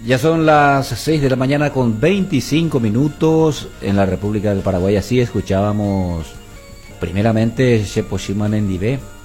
Ya son las 6 de la mañana con 25 minutos en la República del Paraguay. Así escuchábamos primeramente Shepo Shiman Ndivé